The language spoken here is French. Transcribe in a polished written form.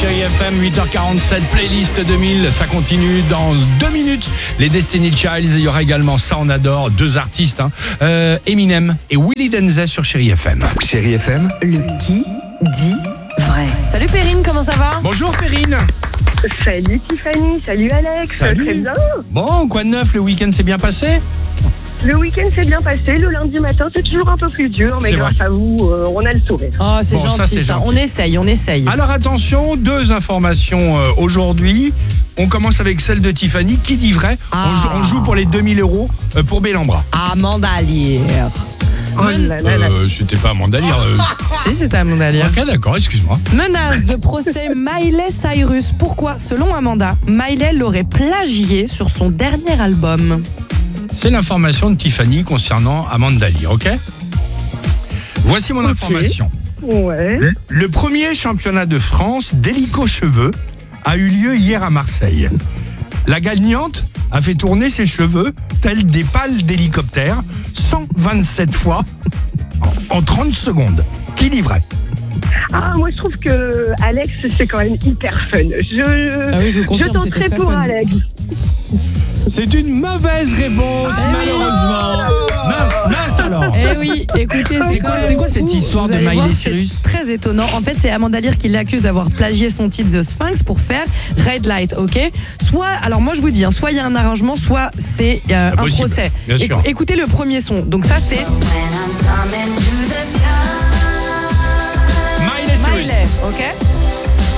Chérie FM, 8h47, playlist 2000, ça continue dans 2 minutes. Les Destiny Childs, il y aura également Ça on adore, 2 artistes, Eminem et Willy Denzey sur Chérie FM. Chérie FM, Le qui dit vrai. Salut Perrine, comment ça va? Bonjour Perrine. Salut Tiffany, salut Alex, Salut. très bien. Bon, quoi de neuf, le week-end s'est bien passé? Le week-end s'est bien passé, le lundi matin c'est toujours un peu plus dur, mais C'est grâce à vous, on a le sourire. Oh, c'est Bon, ça, gentil c'est ça. gentil. On essaye. Alors attention, 2 informations aujourd'hui. On commence avec celle de Tiffany, qui dit vrai. On joue pour les 2000 € pour Bellambra. Amanda Lear. Oh là là là. C'était pas Amanda Lear. Si, c'était Amanda Lear. Ok, d'accord, excuse-moi. Menace de procès Miley Cyrus. Pourquoi, selon Amanda, Miley l'aurait plagié sur son dernier album? C'est l'information de Tiffany concernant Amanda Lear, ok? Voici mon information. Ouais. Le premier championnat de France d'hélico-cheveux a eu lieu hier à Marseille. La gagnante a fait tourner ses cheveux tels des pales d'hélicoptère 127 fois en 30 secondes. Qui dit vrai? Ah, moi je trouve que Alex c'est quand même hyper fun. Ah oui, je confirme, c'était tenterai très pour fun. Alex. C'est une mauvaise réponse, malheureusement. Mince alors. Eh oui, écoutez, C'est quoi cette histoire de Miley Cyrus? C'est très étonnant. En fait, c'est Amanda Lear qui l'accuse d'avoir plagié son titre The Sphinx pour faire Red Light, ok? Soit, alors moi je vous dis, soit il y a un arrangement, soit c'est un possible, procès. bien sûr. Écoutez le premier son. Donc ça c'est Miley Cyrus. Miley, ok?